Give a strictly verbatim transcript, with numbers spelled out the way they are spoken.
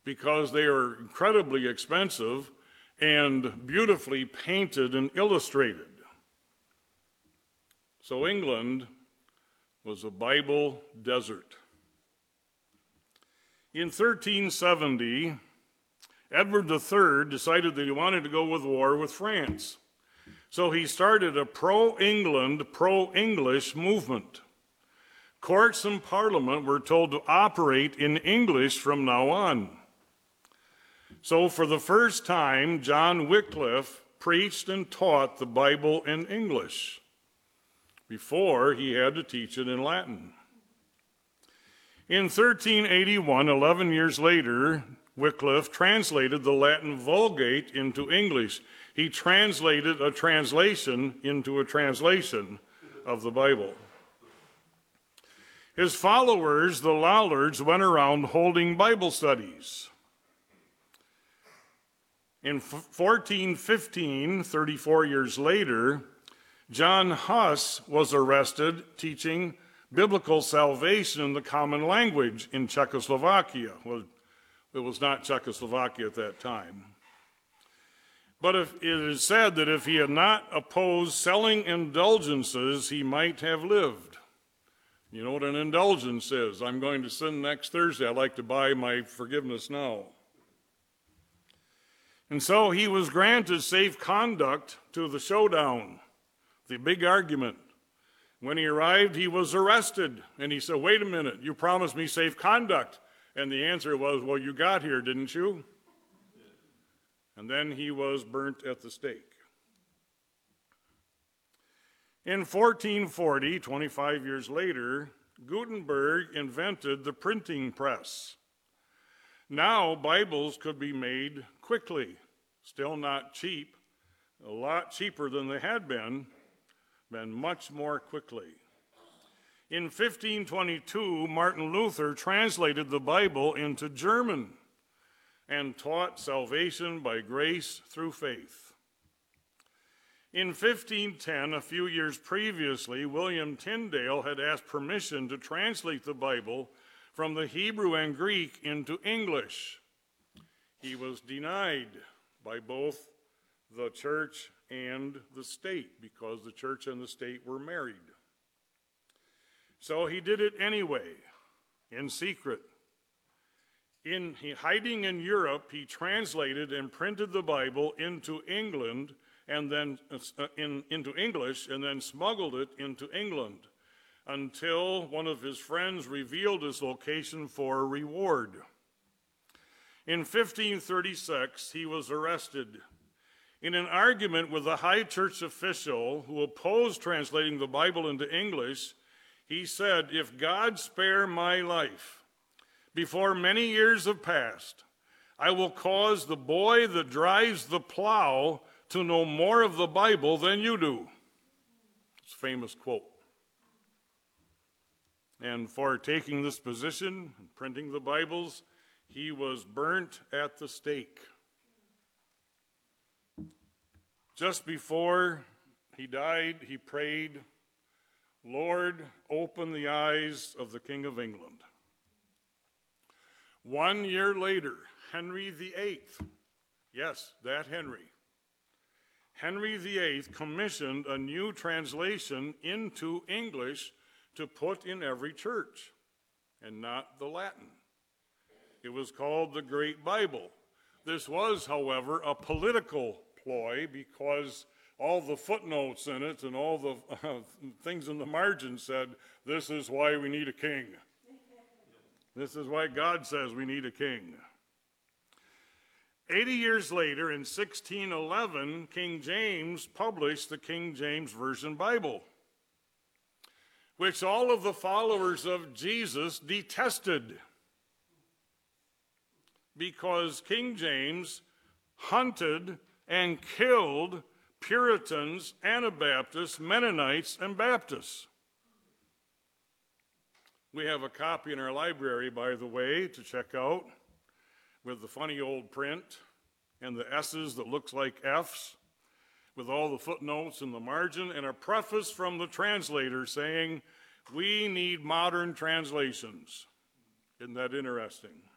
because they are incredibly expensive and beautifully painted and illustrated. So England was a Bible desert. In thirteen seventy, Edward the Third decided that he wanted to go with war with France. So he started a pro-England, pro-English movement. Courts and Parliament were told to operate in English from now on. So for the first time, John Wycliffe preached and taught the Bible in English. Before, he had to teach it in Latin. In thirteen eighty-one, eleven years later, Wycliffe translated the Latin Vulgate into English. He translated a translation into a translation of the Bible. His followers, the Lollards, went around holding Bible studies. In fourteen fifteen, thirty-four years later, John Huss was arrested teaching biblical salvation in the common language in Czechoslovakia. Well, it was not Czechoslovakia at that time. But if, it is said that if he had not opposed selling indulgences, he might have lived. You know what an indulgence is? I'm going to sin next Thursday. I'd like to buy my forgiveness now. And so he was granted safe conduct to the showdown, the big argument. When he arrived, he was arrested. And he said, wait a minute, you promised me safe conduct. And the answer was, well, you got here, didn't you? And then he was burnt at the stake. In fourteen forty, twenty-five years later, Gutenberg invented the printing press. Now, Bibles could be made quickly, still not cheap, a lot cheaper than they had been, been much more quickly. In fifteen twenty-two, Martin Luther translated the Bible into German and taught salvation by grace through faith. In fifteen ten, a few years previously, William Tyndale had asked permission to translate the Bible from the Hebrew and Greek into English. He was denied by both the church and the state because the church and the state were married. So he did it anyway, in secret. In he, hiding in Europe, he translated and printed the Bible into England and then uh, in, into English and then smuggled it into England until one of his friends revealed his location for a reward. In fifteen thirty-six, he was arrested. In an argument with a high church official who opposed translating the Bible into English, he said, if God spare my life, before many years have passed, I will cause the boy that drives the plow to know more of the Bible than you do. It's a famous quote. And for taking this position and printing the Bibles, he was burnt at the stake. Just before he died, he prayed, Lord, open the eyes of the King of England. One year later, Henry the Eighth, yes, that Henry, Henry the Eighth commissioned a new translation into English to put in every church, and not the Latin. It was called the Great Bible. This was, however, a political ploy because all the footnotes in it and all the uh, things in the margin said, this is why we need a king. This is why God says we need a king. Eighty years later, in sixteen eleven, King James published the King James Version Bible, which all of the followers of Jesus detested because King James hunted and killed Puritans, Anabaptists, Mennonites, and Baptists. We have a copy in our library, by the way, to check out, with the funny old print and the S's that looks like F's, with all the footnotes in the margin, and a preface from the translator saying, we need modern translations. Isn't that interesting?